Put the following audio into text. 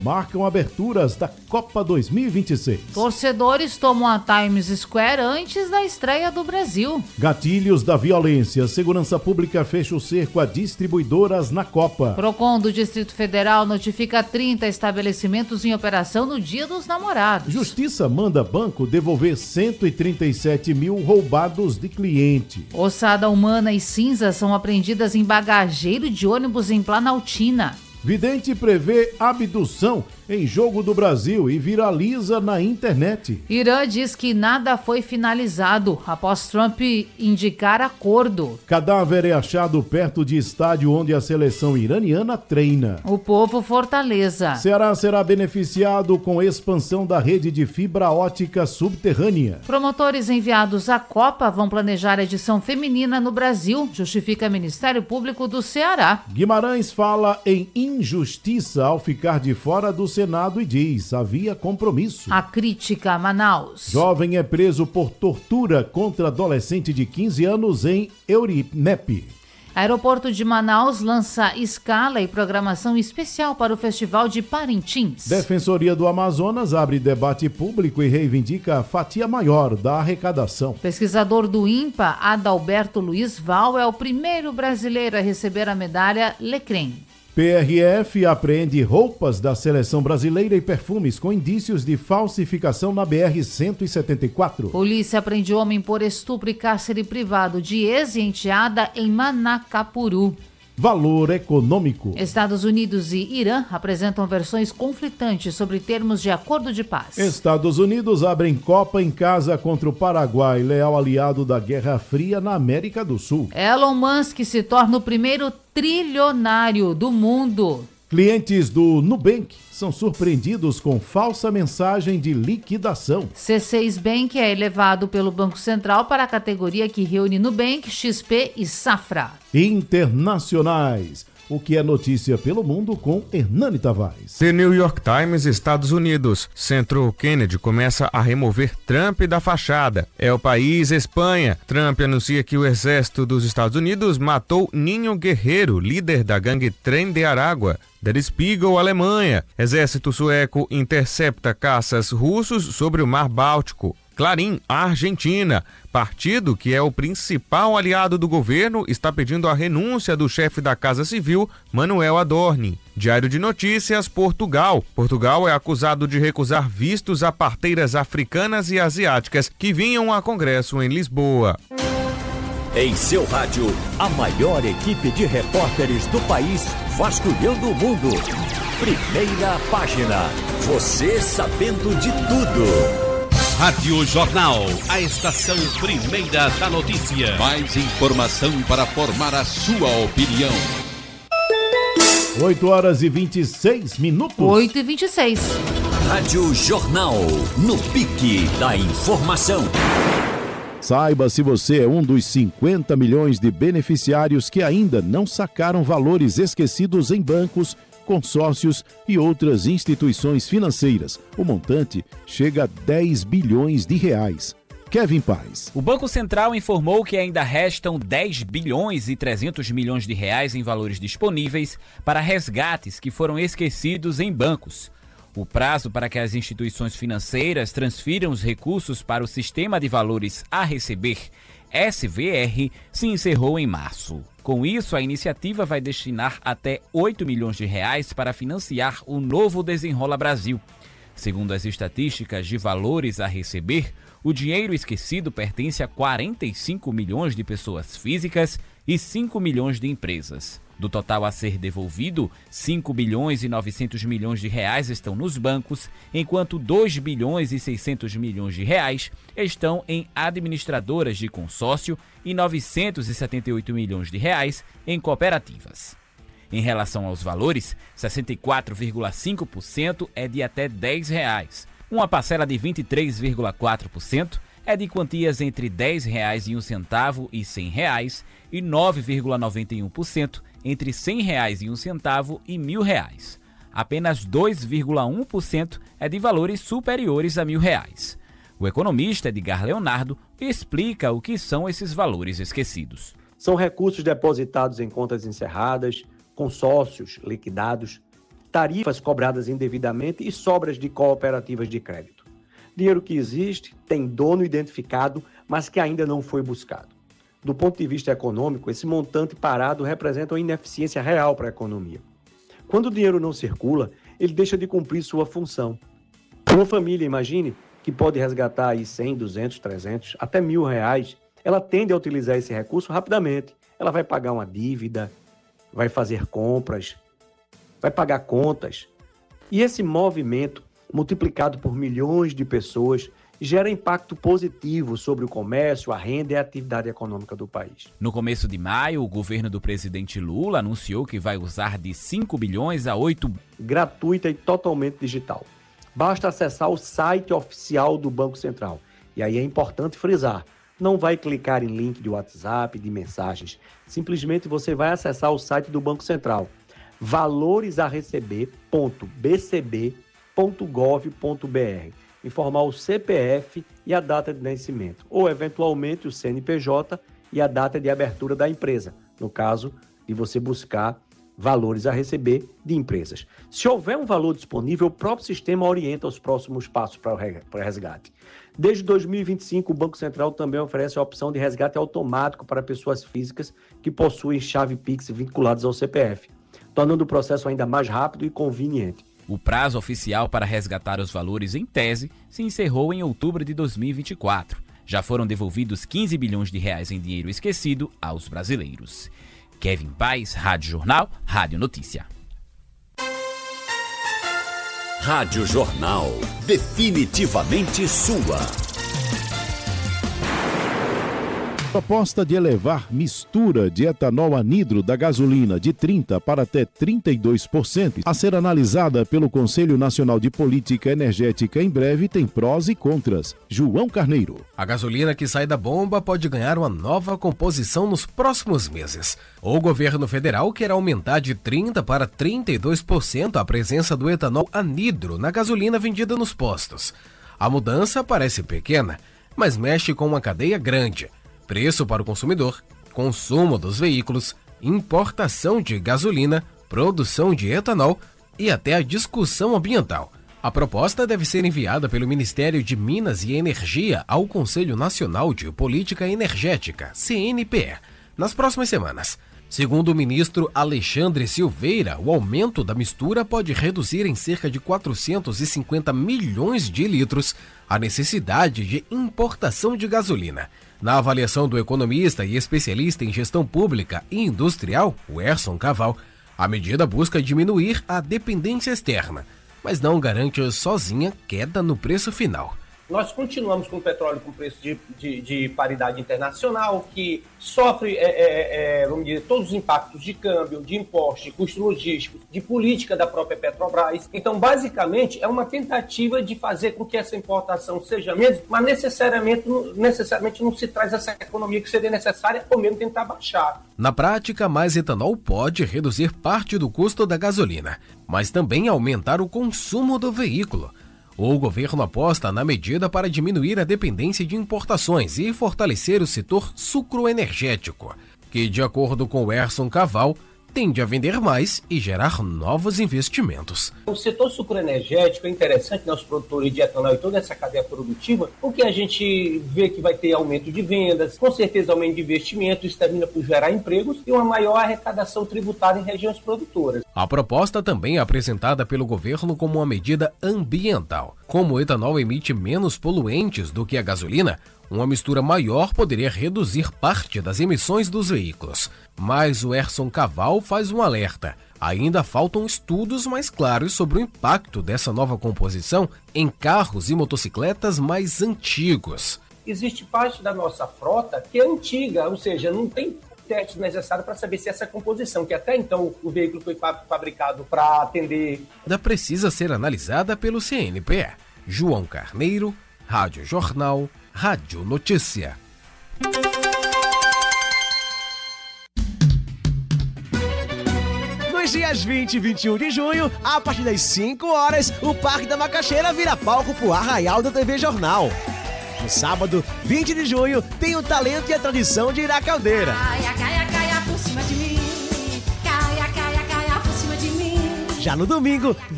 marcam aberturas da Copa 2026. Torcedores tomam a Times Square antes da estreia do Brasil. Gatilhos da violência. Segurança Pública fecha o cerco a distribuidoras na Copa. Procon do Distrito Federal notifica 30 estabelecimentos em operação no Dia dos Namorados. Justiça manda banco devolver 137 mil roubados de cliente. Ossada humana e cinzas são apreendidas em bagageiro de ônibus em Planaltina. Vidente prevê abdução em Jogo do Brasil e viraliza na internet. Irã diz que nada foi finalizado após Trump indicar acordo. Cadáver é achado perto de estádio onde a seleção iraniana treina. O povo Fortaleza. Ceará será beneficiado com expansão da rede de fibra ótica subterrânea. Promotores enviados à Copa vão planejar a edição feminina no Brasil, justifica Ministério Público do Ceará. Guimarães fala em injustiça ao ficar de fora do Senado e diz: havia compromisso. A crítica a Manaus. Jovem é preso por tortura contra adolescente de 15 anos em Eurinep. Aeroporto de Manaus lança escala e programação especial para o Festival de Parintins. Defensoria do Amazonas abre debate público e reivindica a fatia maior da arrecadação. Pesquisador do INPA, Adalberto Luiz Val, é o primeiro brasileiro a receber a medalha Leclerc. PRF apreende roupas da seleção brasileira e perfumes com indícios de falsificação na BR-174. Polícia apreende homem por estupro e cárcere privado de ex e enteada em Manacapuru. Valor econômico. Estados Unidos e Irã apresentam versões conflitantes sobre termos de acordo de paz. Estados Unidos abrem Copa em casa contra o Paraguai, leal aliado da Guerra Fria na América do Sul. Elon Musk se torna o primeiro trilionário do mundo. Clientes do Nubank são surpreendidos com falsa mensagem de liquidação. C6 Bank é elevado pelo Banco Central para a categoria que reúne Nubank, XP e Safra. Internacionais. O que é notícia pelo mundo com Hernani Tavares. The New York Times, Estados Unidos. Centro Kennedy começa a remover Trump da fachada. É o país Espanha. Trump anuncia que o exército dos Estados Unidos matou Ninho Guerreiro, líder da gangue Trem de Aragua. Der Spiegel, Alemanha. Exército sueco intercepta caças russos sobre o Mar Báltico. Clarim, Argentina. Partido que é o principal aliado do governo está pedindo a renúncia do chefe da Casa Civil, Manuel Adorni. Diário de Notícias, Portugal. Portugal é acusado de recusar vistos a parteiras africanas e asiáticas que vinham a congresso em Lisboa. Em seu rádio, a maior equipe de repórteres do país vasculhando o mundo. Primeira página. Você sabendo de tudo. Rádio Jornal, a estação primeira da notícia. Mais informação para formar a sua opinião. 8h26. 8h26. Rádio Jornal, no pique da informação. Saiba se você é um dos 50 milhões de beneficiários que ainda não sacaram valores esquecidos em bancos, consórcios e outras instituições financeiras. O montante chega a 10 bilhões de reais. Kevin Paz. O Banco Central informou que ainda restam 10 bilhões e 300 milhões de reais em valores disponíveis para resgates que foram esquecidos em bancos. O prazo para que as instituições financeiras transfiram os recursos para o Sistema de Valores a Receber, SVR, se encerrou em março. Com isso, a iniciativa vai destinar até 8 milhões de reais para financiar o novo Desenrola Brasil. Segundo as estatísticas de valores a receber, o dinheiro esquecido pertence a 45 milhões de pessoas físicas e 5 milhões de empresas. Do total a ser devolvido, 5 bilhões e 900 milhões de reais estão nos bancos, enquanto 2 bilhões e 600 milhões de reais estão em administradoras de consórcio e 978 milhões de reais em cooperativas. Em relação aos valores, 64,5% é de até R$10. Uma parcela de 23,4% é de quantias entre R$10,01 e R$100 e 9,91% entre R$100,01 e R$1.000. Apenas 2,1% é de valores superiores a R$1.000. O economista Edgar Leonardo explica o que são esses valores esquecidos. São recursos depositados em contas encerradas, consórcios liquidados, tarifas cobradas indevidamente e sobras de cooperativas de crédito. Dinheiro que existe, tem dono identificado, mas que ainda não foi buscado. Do ponto de vista econômico, esse montante parado representa uma ineficiência real para a economia. Quando o dinheiro não circula, ele deixa de cumprir sua função. Uma família, imagine, que pode resgatar aí 100, 200, 300, até R$1.000, ela tende a utilizar esse recurso rapidamente. Ela vai pagar uma dívida, vai fazer compras, vai pagar contas. E esse movimento, multiplicado por milhões de pessoas, gera impacto positivo sobre o comércio, a renda e a atividade econômica do país. No começo de maio, o governo do presidente Lula anunciou que vai usar de 5 bilhões a 8... gratuita e totalmente digital. Basta acessar o site oficial do Banco Central. E aí é importante frisar, não vai clicar em link de WhatsApp, de mensagens. Simplesmente você vai acessar o site do Banco Central, valoresareceber.bcb.gov.br, informar o CPF e a data de nascimento, ou eventualmente o CNPJ e a data de abertura da empresa, no caso de você buscar valores a receber de empresas. Se houver um valor disponível, o próprio sistema orienta os próximos passos para o resgate. Desde 2025, o Banco Central também oferece a opção de resgate automático para pessoas físicas que possuem chave Pix vinculadas ao CPF, tornando o processo ainda mais rápido e conveniente. O prazo oficial para resgatar os valores em tese se encerrou em outubro de 2024. Já foram devolvidos 15 bilhões de reais em dinheiro esquecido aos brasileiros. Kevin Paes, Rádio Jornal, Rádio Notícia. Rádio Jornal, definitivamente sua. Proposta de elevar mistura de etanol anidro da gasolina de 30% para até 32% a ser analisada pelo Conselho Nacional de Política Energética em breve tem prós e contras. João Carneiro. A gasolina que sai da bomba pode ganhar uma nova composição nos próximos meses. O governo federal quer aumentar de 30% para 32% a presença do etanol anidro na gasolina vendida nos postos. A mudança parece pequena, mas mexe com uma cadeia grande. Preço para o consumidor, consumo dos veículos, importação de gasolina, produção de etanol e até a discussão ambiental. A proposta deve ser enviada pelo Ministério de Minas e Energia ao Conselho Nacional de Política Energética, CNPE, nas próximas semanas. Segundo o ministro Alexandre Silveira, o aumento da mistura pode reduzir em cerca de 450 milhões de litros a necessidade de importação de gasolina. Na avaliação do economista e especialista em gestão pública e industrial, Werson Caval, a medida busca diminuir a dependência externa, mas não garante sozinha queda no preço final. Nós continuamos com o petróleo com preço de paridade internacional, que sofre, vamos dizer, todos os impactos de câmbio, de imposto, de custo logístico, de política da própria Petrobras. Então, basicamente, é uma tentativa de fazer com que essa importação seja menos, mas necessariamente não se traz essa economia que seria necessária, ou mesmo tentar baixar. Na prática, mais etanol pode reduzir parte do custo da gasolina, mas também aumentar o consumo do veículo. O governo aposta na medida para diminuir a dependência de importações e fortalecer o setor sucroenergético, que, de acordo com Werson Caval, tende a vender mais e gerar novos investimentos. O setor sucroenergético é interessante, os produtores de etanol e toda essa cadeia produtiva, porque a gente vê que vai ter aumento de vendas, com certeza aumento de investimento, isso termina por gerar empregos e uma maior arrecadação tributária em regiões produtoras. A proposta também é apresentada pelo governo como uma medida ambiental. Como o etanol emite menos poluentes do que a gasolina, uma mistura maior poderia reduzir parte das emissões dos veículos. Mas o Werson Caval faz um alerta. Ainda faltam estudos mais claros sobre o impacto dessa nova composição em carros e motocicletas mais antigos. Existe parte da nossa frota que é antiga, ou seja, não tem testes necessários para saber se essa composição, que até então o veículo foi fabricado para atender... Ainda precisa ser analisada pelo CNPE. João Carneiro, Rádio Jornal, Rádio Notícia. Nos dias 20 e 21 de junho, a partir das 5 horas, o Parque da Macaxeira vira palco pro Arraial da TV Jornal. No sábado, 20 de junho, tem o talento e a tradição de Iracaldeira. Caia, caia, caia por cima de mim. Caia, caia, caia por cima de mim. Já no domingo,